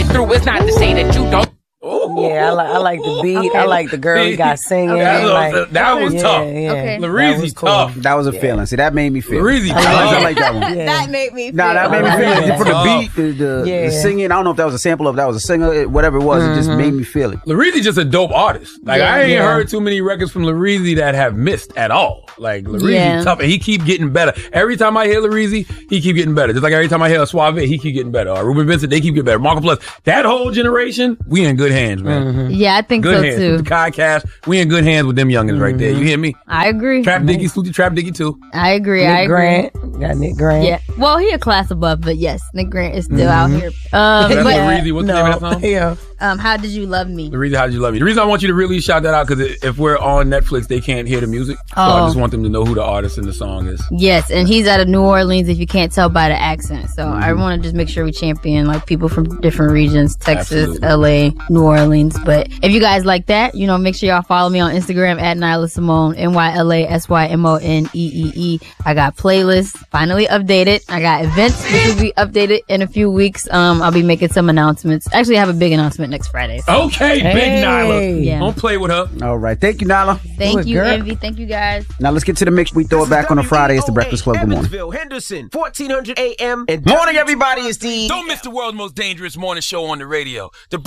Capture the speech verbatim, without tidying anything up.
through. It's not to say that you don't. Ooh. Yeah, I like I like the beat. Okay. I like the girl he got singing. Okay. That, Like, was, that was yeah, tough. Yeah. Okay. That Lareezy was cool. tough. That was a yeah. feeling. See, that made me feel. Lareezy I like, I like that one. Yeah. That made me feel. Nah, that made me feel it. Yeah. For the beat, the, the, Yeah. the singing. I don't know if that was a sample of that was a singer, it- whatever it was. Mm-hmm. It just made me feel it. Lareezy just a dope artist. Like Yeah. I ain't Yeah. heard too many records from Lareezy that have missed at all. Like Lareezy Yeah. tough, and he keep getting better. Every time I hear Lareezy, he keep getting better. Just like every time I hear Suave, he keep getting better. Or Ruben Vincent, they keep getting better. Marco Plus, that whole generation, we in good hands, man. Yeah, I think Good so hands. too. With the Kai Cash, we in good hands with them youngins right there. You hear me? I agree. Trap Diggy, Salute Trap Diggy too. I agree. I Nick agree. Grant. Got Nick Grant. Yeah. Well, he a class above, but yes, Nick Grant is still out here. Um, That's but Lareezy. What's the name of that song? Yeah. um, how did you love me? Lareezy, How Did You Love Me? The reason I want you to really shout that out because if we're on Netflix, they can't hear the music. So I Oh. just want them to know who the artist in the song is. Yes, and he's out of New Orleans. If you can't tell by the accent, so I want to just make sure we champion like people from different regions: Texas, Absolutely. L A, New Orleans. But if you guys like that, you know, make sure y'all follow me on Instagram at Nyla Simone, N Y L A S Y M O N E E E. I got playlists finally updated. I got events which will be updated in a few weeks. Um, I'll be making some announcements. Actually, I have a big announcement next Friday. So. Okay, Hey. Big Nyla. Yeah. Don't play with her. All right. Thank you, Nala. Thank Good you, girl. Envy. Thank you, guys. Now let's get to the mix. We throw it back on a Friday. It's the Breakfast Club. Good morning. Evansville, Henderson, fourteen hundred A M. And Morning, everybody. It's the Don't miss the world's most dangerous morning show on the radio. The